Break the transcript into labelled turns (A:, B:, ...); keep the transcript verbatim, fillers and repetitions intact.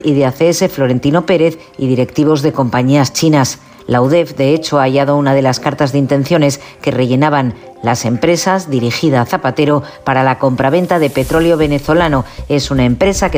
A: y de A C S Florentino Pérez y directivos de compañías chinas. La U D E F, de hecho, ha hallado una de las cartas de intenciones que rellenaban las empresas dirigida a Zapatero para la compraventa de petróleo venezolano. Es una empresa que